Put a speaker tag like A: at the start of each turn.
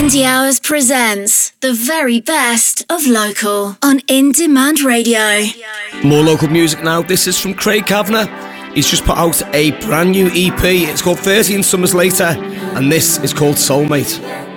A: Indie Hours presents the very best of local on In Demand Radio.
B: More local music now. This is from Craig Kavanagh. He's just put out a brand new EP. It's called 13 Summers Later, and this is called Soulmate.